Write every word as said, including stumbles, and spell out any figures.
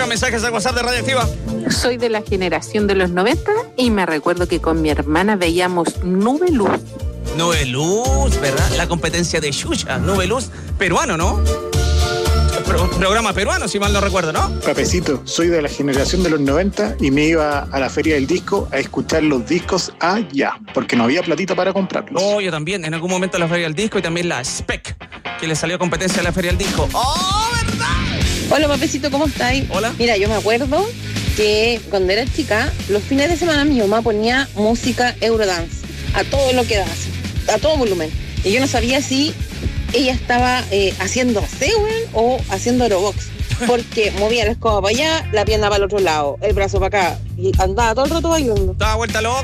Llegan mensajes al WhatsApp de Radioactiva. Soy de la generación de los noventa y me recuerdo que con mi hermana veíamos Nube Luz. Nube Luz, ¿verdad? La competencia de Xuxa, Nube Luz, peruano, ¿no? Pro- programa peruano, si mal no recuerdo, ¿no? Papecito, soy de la generación de los noventa y me iba a la feria del disco a escuchar los discos allá, porque no había platita para comprarlos. Oh, yo también, en algún momento la Feria del Disco y también la Spec, que le salió competencia a la Feria del Disco. ¡Oh, verdad! Hola, papecito, ¿cómo estáis? Hola. Mira, yo me acuerdo que cuando era chica, los fines de semana mi mamá ponía música Eurodance a todo lo que da, a todo volumen. Y yo no sabía si ella estaba eh, haciendo aseo o haciendo aerobox, porque movía la escoba para allá, la pierna para el otro lado, el brazo para acá, y andaba todo el rato bailando. Estaba vuelta loca.